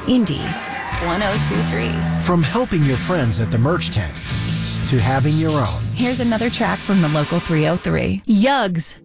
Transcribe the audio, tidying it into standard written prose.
Indy 1023. From helping your friends at the merch tent to having your own. Here's another track from the local 303. Yugs.